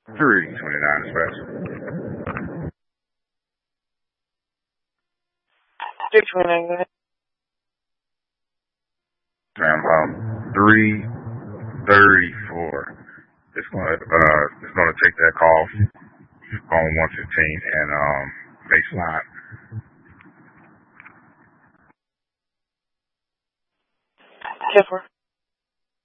329 dispatch. 629. Ma'am, 334. It's gonna take that call on 115 and baseline. Yes, sir.